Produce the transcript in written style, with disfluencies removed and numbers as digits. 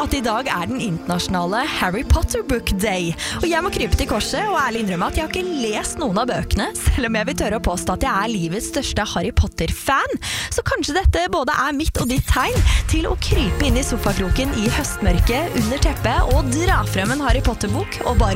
at I dag den internasjonale Harry Potter Book Day. Og jeg må krype til korset og ærlig innrømme at jeg har ikke lest noen av bøkene, selv om jeg vil tørre å påstå at jeg livets største Harry Potter-fan. Så kanskje dette både mitt og ditt tegn til å krype inn I sofakroken I høstmørket under teppet og dra frem en Harry Potter-bok og bare